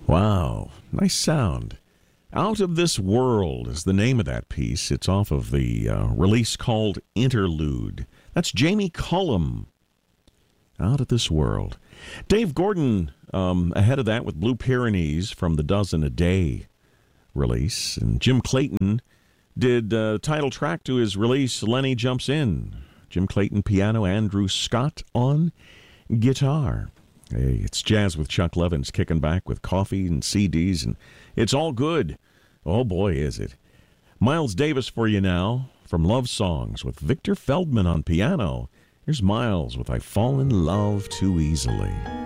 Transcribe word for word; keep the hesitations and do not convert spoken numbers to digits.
Wow, nice sound. Out of This World is the name of that piece. It's off of the uh, release called Interlude. That's Jamie Cullum. Out of This World. Dave Gordon um, ahead of that with Blue Pyrenees from the Dozen a Day release. And Jim Clayton did the uh, title track to his release, Lenny Jumps In. Jim Clayton piano, Andrew Scott on guitar. Hey, it's Jazz with Chuck Levins, kicking back with coffee and C Ds, and it's all good. Oh, boy, is it. Miles Davis for you now from Love Songs with Victor Feldman on piano. Here's Miles with I Fall in Love Too Easily.